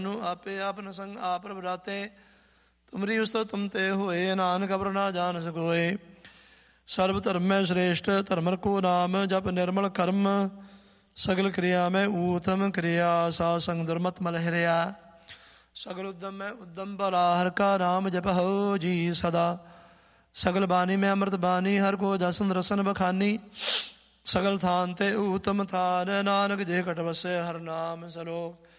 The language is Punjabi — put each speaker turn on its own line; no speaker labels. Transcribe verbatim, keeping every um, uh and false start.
ਆਪੇ ਆਪ ਨ ਸੰਗ ਆਪ ਪ੍ਰਭਰਾਤੇ ਤੁਮਰੀ ਉਸਤੋ ਤੁਮ ਤੇ ਹੋਏ ਨਾਨਕ ਅਵਰ ਨਾ ਜਾਣ ਸਕੋਏ। ਸਰਬ ਧਰਮ ਮੈਂ ਸ਼੍ਰੇਸ਼ਟ ਧਰਮ ਰਖੋ ਨਾਮ ਜਪ ਨਿਰਮਲ ਕਰਮ ਸਗਲ ਕਿਰਿਆ ਮੈਂ ਊਤਮ ਕਿਰਿਆ ਸਾ ਸੰਗ ਦੁਰਮਤ ਮਲ ਹਰਿਆ। ਸਗਲ ਉਦਮ ਮੈਂ ਉਦਮ ਭਲਾ ਹਰ ਕਾ ਨਾਮ ਜਪ ਹੋ ਜੀ ਸਦਾ। ਸਗਲ ਬਾਣੀ ਮੈਂ ਅੰਮ੍ਰਿਤ ਬਾਣੀ ਹਰ ਕੋ ਜਸਨ ਰਸਨ ਬਖਾਨੀ। ਸਗਲ ਥਾਨ ਤੇ ਊਤਮ ਥਾਨ ਨਾਨਕ ਜੇ ਘਟ ਵਸੈ ਹਰ ਨਾਮ ਸਲੋਕ।